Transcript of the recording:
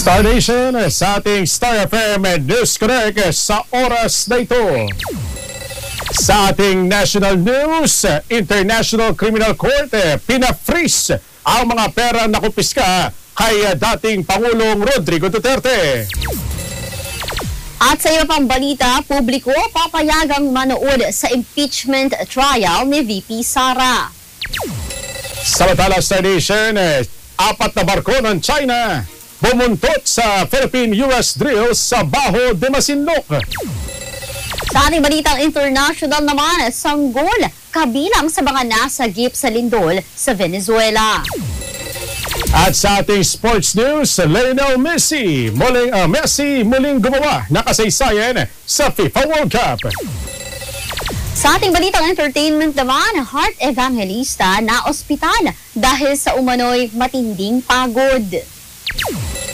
Star Nation sa ating Star FM News Connect sa oras na ito. Sa ating national news, International Criminal Court pina-freeze ang mga pera na kumpiska kay dating Pangulong Rodrigo Duterte. At sa iba pang balita, publiko papayagang manood sa impeachment trial ni VP Sara. Samantala, Star Nation, 4 na barko ng China bumuntot sa Philippine-US drill sa Baho de Masinloc. Sa ating balitang international naman, sanggol kabilang sa mga nasagip sa lindol sa Venezuela. At sa ating sports news, Lionel Messi muling gumawa ng kasaysayan sa FIFA World Cup. Sa ating balitang entertainment naman, heart evangelista na ospital dahil sa umano'y matinding pagod.